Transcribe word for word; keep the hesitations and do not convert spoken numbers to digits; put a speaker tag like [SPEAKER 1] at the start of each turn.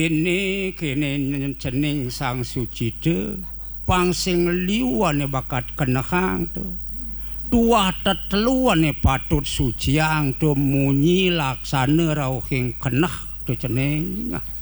[SPEAKER 1] Ini kene jeneng Sang Sucida pangsing liwane bakat kenehang tu tuah teteluane patut suciang tu munyi laksana rauhing keneh tu jeneng